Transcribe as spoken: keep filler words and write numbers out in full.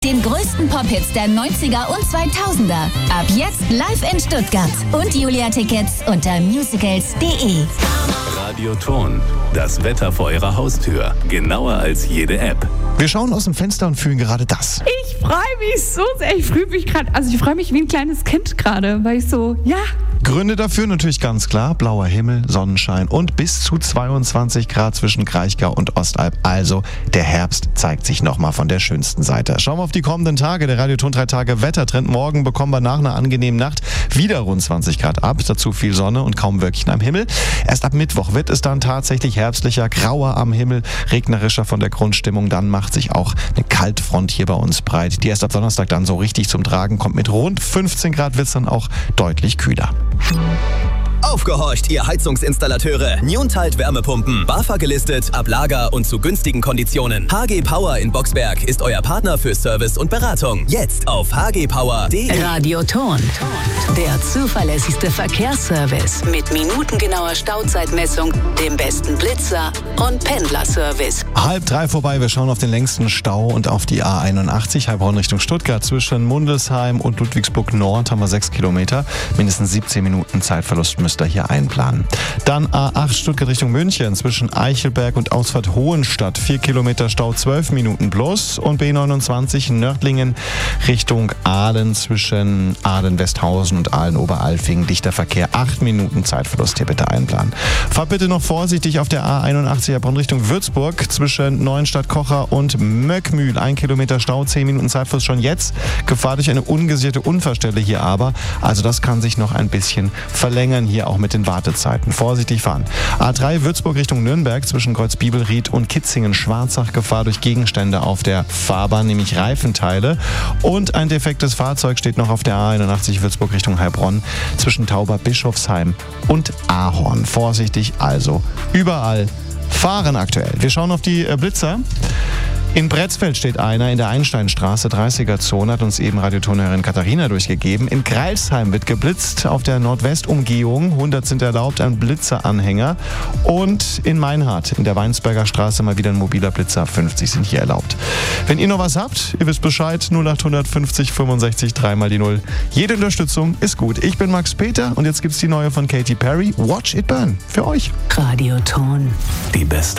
Den größten Pop-Hits der neunziger und zweitausender. Ab jetzt live in Stuttgart. Und Julia-Tickets unter musicals punkt de. Radioton. Das Wetter vor Ihrer Haustür. Genauer als jede App. Wir schauen aus dem Fenster und fühlen gerade das. Ich freue mich so sehr. Ich fühle mich gerade, also ich freue mich wie ein kleines Kind gerade, weil ich so, ja. Gründe dafür natürlich ganz klar. Blauer Himmel, Sonnenschein und bis zu zweiundzwanzig Grad zwischen Kraichgau und Ostalb. Also der Herbst zeigt sich nochmal von der schönsten Seite. Schauen wir auf die kommenden Tage. Der Radioton drei Tage Wettertrend. Morgen bekommen wir nach einer angenehmen Nacht wieder rund zwanzig Grad ab. Dazu viel Sonne und kaum Wölkchen am Himmel. Erst ab Mittwoch wird es dann tatsächlich herbstlicher, grauer am Himmel, regnerischer von der Grundstimmung. Dann macht sich auch eine Kaltfront hier bei uns breit, die erst ab Donnerstag dann so richtig zum Tragen kommt. Mit rund fünfzehn Grad wird es dann auch deutlich kühler. Aufgehorcht, ihr Heizungsinstallateure. Newntide Wärmepumpen. BAFA gelistet, ab Lager und zu günstigen Konditionen. H G Power in Boxberg ist euer Partner für Service und Beratung. Jetzt auf h g power punkt de. Radioton. Der zuverlässigste Verkehrsservice mit minutengenauer Stauzeitmessung, dem besten Blitzer und Pendlerservice. Halb drei vorbei, wir schauen auf den längsten Stau und auf die A einundachtzig, Heilbronn Richtung Stuttgart. Zwischen Mundelsheim und Ludwigsburg Nord haben wir sechs Kilometer. Mindestens siebzehn Minuten Zeitverlust müsst ihr hier einplanen. Dann A acht Stuttgart Richtung München. Zwischen Eichelberg und Ausfahrt Hohenstadt. vier Kilometer Stau, zwölf Minuten bloß. Und B neunundzwanzig Nördlingen Richtung Aalen. Zwischen Aalen-Westhausen und Aalen-Oberalfing. Dichter Verkehr, acht Minuten Zeitverlust hier bitte einplanen. Fahrt bitte noch vorsichtig auf der A einundachtzig Heilbronn Richtung Würzburg. Zwischen Neuenstadt-Kocher und Möckmühl. ein Kilometer Stau, zehn Minuten Zeitverlust schon jetzt. Gefahr durch eine ungesicherte Unfallstelle hier aber. Also das kann sich noch ein bisschen verlängern hier auch mit den Wartezeiten. Vorsichtig fahren. A drei Würzburg Richtung Nürnberg zwischen Kreuzbibelried und Kitzingen-Schwarzach. Gefahr durch Gegenstände auf der Fahrbahn, nämlich Reifenteile. Und ein defektes Fahrzeug steht noch auf der A einundachtzig Würzburg Richtung Heilbronn zwischen Tauber-Bischofsheim und Ahorn. Vorsichtig also überall fahren aktuell. Wir schauen auf die äh, Blitzer. In Bretzfeld steht einer in der Einsteinstraße, dreißiger Zone, hat uns eben Radiotonhörerin Katharina durchgegeben. In Greilsheim wird geblitzt auf der Nordwestumgehung. hundert sind erlaubt, ein Blitzeranhänger. Und in Meinhardt, in der Weinsberger Straße, mal wieder ein mobiler Blitzer, fünfzig sind hier erlaubt. Wenn ihr noch was habt, ihr wisst Bescheid, null acht fünfzig fünfundsechzig drei mal die null. Jede Unterstützung ist gut. Ich bin Max Peter und jetzt gibt's die neue von Katy Perry, Watch It Burn, für euch. Radioton. Die beste